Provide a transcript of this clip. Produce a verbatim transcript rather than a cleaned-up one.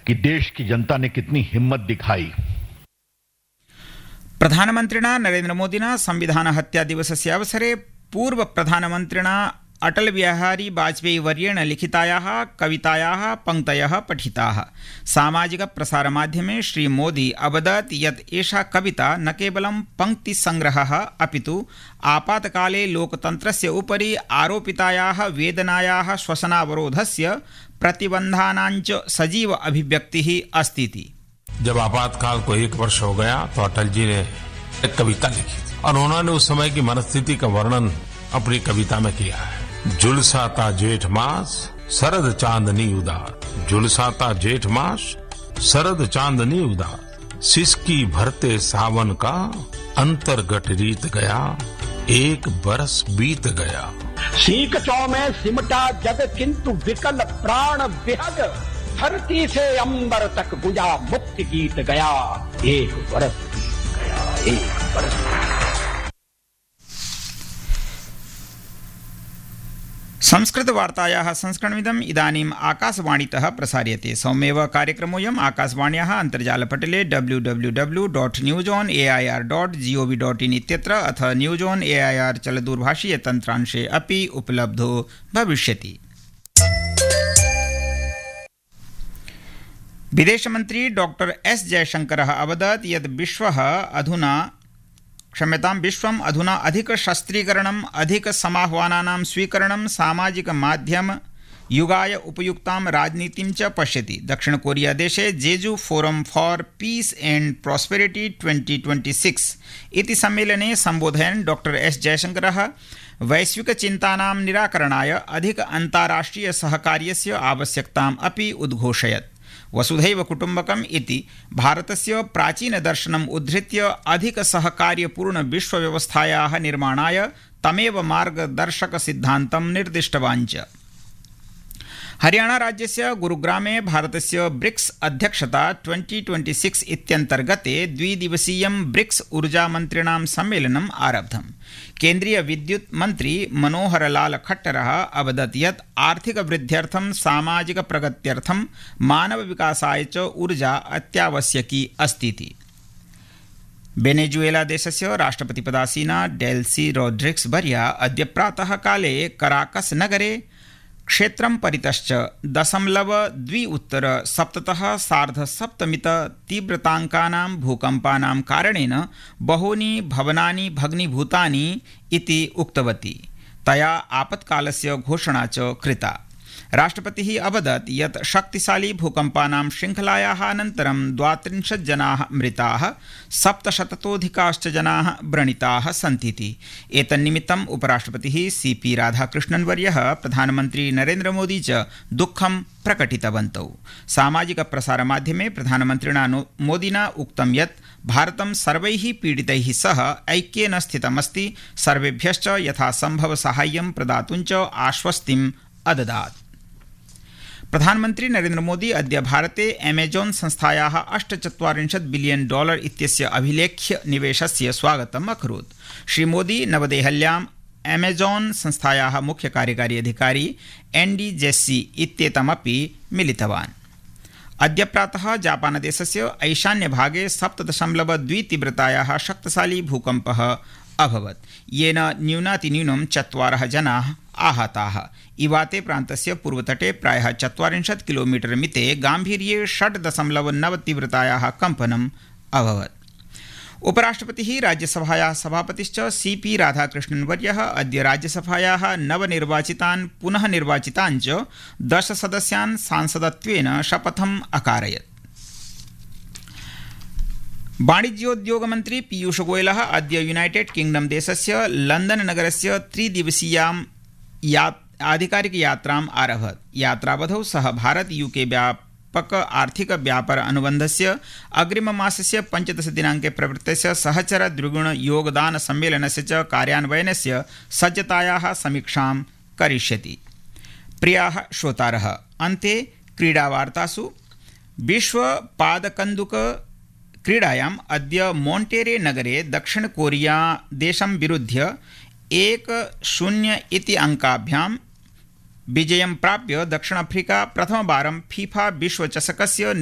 कि देश की जनता ने कितनी हिम्मत दिखाई। प्रधानमन्त्रिणा नरेन्द्रमोदिना संविधान हत्या दिवसस्य अवसरे पूर्व प्रधानमन्त्रिणा अटल बिहारी वाजपेयी वर्येण लिखितायाः कवितायाः पङ्क्तयः पठिताः। सामाजिक प्रसारमाध्यमे श्री मोदी अवदत् यत् एषा कविता न केवलं पङ्क्तिसङ्ग्रहः अपितु आपातकाले लोकतन्त्रस्य उपरि आरोपितायाः वेदनायाः श्वसनावरोधस्य प्रतिबन्धानाञ्च सजीव अभिव्यक्तिः अस्तीति। जब आपातकाल को एक वर्ष हो गया तो अटल जी ने एक कविता लिखी और उन्होंने उस समय की मनस्थिति का वर्णन अपनी कविता में किया है। झुलसाता जेठ मास शरद चांदनी उदार, झुलसाता जेठ मास शरद चांदनी उदार, सिसकी भरते सावन का अंतर्गत रीत गया, एक बरस बीत गया। सीख चौ में सिमटा जग किंतु विकल प्राण विहग, धरती से अंबर तक गुजा मुक्ति गीत गया, एक बरस बीत गया, एक बरस। संस्कृतवार्तायाः संस्करणमिदम् इदानीम् आकाशवाणीतः प्रसार्यते। सौम्येव कार्यक्रमोऽयम् आकाशवाण्याः अन्तर्जालपटले W W W dot news on A I are dot जि ओ वि डाट् इन् इत्यत्र अथ न्यूस् आन् ए ऐ आर् चलदूरभाषीयतन्त्रांशे अपि उपलब्धो भविष्यति। विदेशमन्त्री डॉक्टर एस् जयशङ्करः अवदत् यत् विश्वः अधुना क्षम्यतां विश्वम् अधुना अधिकशस्त्रीकरणम् अधिकसमाह्वानानां स्वीकरणं सामाजिकमाध्यम युगाय उपयुक्तां राजनीतिं च पश्यति। दक्षिणकोरियादेशे जेजू forum for piece and prosperity twenty twenty six इति सम्मेलने सम्बोधयन् डॉक्टर एस् जयशङ्करः वैश्विकचिन्तानां निराकरणाय अधिक अन्ताराष्ट्रिय सहकार्यस्य आवश्यकताम् अपि उद्घोषयत्। वसुधैव कुटुम्बकम् इति भारतस्य प्राचीनदर्शनम् उद्धृत्य अधिकसहकार्यपूर्ण विश्वव्यवस्थायाः निर्माणाय तमेव मार्गदर्शकसिद्धान्तं निर्दिष्टवान् च। हरियाणा राज्यस्य गुरुग्रामे भारतस्य ब्रिक्स अध्यक्षता ट्वेंटी ट्वेंटी सिक्स इत्यन्तर्गते द्विदिवसीयं ब्रिक्स ऊर्जामन्त्रिणां सम्मेलनम् आरब्धम्। केन्द्रीय विद्युत् मन्त्री मनोहरलाल खट्टरः अवदत् यत् आर्थिकवृद्ध्यर्थं सामाजिक प्रगत्यर्थं मानवविकासाय च ऊर्जा अत्यावश्यकी अस्तीति। वेनेजुएला देशस्य राष्ट्रपतिपदासीना डेल्सी रोड्रिग्स वर्या अद्य प्रातः काले कराकस नगरे क्षेत्रं परितश्च दशमलव द्वि उत्तर सप्ततः सार्धसप्तमित तीव्रताङ्कानां भूकम्पानां कारणेन बहूनि भवनानि भग्नीभूतानि इति उक्तवती। तया आपत्कालस्य घोषणा च कृता। राष्ट्रपतिः अवदत् यत् शक्तिशाली भूकम्पानां श्रृङ्खलायाः अनन्तरं द्वात्रिंशत् जनाः मृताः, सप्तशततोऽधिकाश्च जनाः व्रणिताः सन्तीति। एतन्निमित्तम् उपराष्ट्रपतिः सी पी राधाकृष्णन् वर्यः प्रधानमन्त्री नरेन्द्रमोदी च दुःखं प्रकटितवन्तौ। सामाजिक प्रसारमाध्यमे प्रधानमन्त्रिणा मोदिना उक्तं यत् भारतं सर्वैः पीडितैः सह ऐक्येन स्थितमस्ति, सर्वेभ्यश्च यथासम्भव साहाय्यं प्रदातुं च आश्वस्तिम् अददात्। प्रधानमन्त्री नरेन्द्र मोदी अद्य भारते अमेजॉन संस्थायाः अष्टचत्वारिंशत् बिलियन डॉलर इत्यस्य अभिलेख्य निवेशस्य स्वागतम् अकरोत्। श्री मोदी नवदेहल्याम् अमेजॉन संस्थायाः मुख्य कार्यकारी अधिकारी एंडी जेस्सी इत्येतमपि मिलितवान्। अद्य प्रातः जापानदेशस्य ईशान्यभागे सप्त दशमलव द्वि तीव्रतायाः शक्तिशाली भूकम्पः अभवत्, येन न्यूनातिन्यूनं चत्वारः जनाः आहताः। इवाते प्रान्तस्य पूर्वतटे प्रायः चत्वारिंशत् किलोमीटर मिते गाम्भीर्ये षड् दशमलव नव तीव्रतायाः कम्पनम् अभवत्। उपराष्ट्रपतिः राज्यसभायाः सभापतिश्च सी पी राधाकृष्णन् वर्यः अद्य राज्यसभायाः नवनिर्वाचितान् पुनः निर्वाचितान् च दश सदस्यान् सांसदत्वेन शपथम् अकारयत्। वाणिज्योद्योगमन्त्री पीयूष गोयलः अद्य यूनाइटेड किंगडम देशस्य लंदन नगरस्य त्रिदिवसीयां या आधिकारिक यात्राम् आरभत। यात्रावधौ सः भारत यूके व्यापक आर्थिक व्यापार अनुबन्धस्य अग्रिममासस्य पञ्चदश दिनाङ्के प्रवृत्तस्य सहचर द्विगुण योगदान सम्मेलनस्य च कार्यान्वयनस्य सज्जतायाः समीक्षां करिष्यति। प्रियाः श्रोतारः, अन्ते क्रीडावार्तासु विश्व पादकन्दुक क्रीडायाम् अद्य मोन्टेरे नगरे दक्षिण कोरिया देशं विरुध्य एक शून्य इति अंकाभ्यां विजयं प्राप्य दक्षिण अफ्रीका प्रथमवारं फीफा विश्वचषकस्य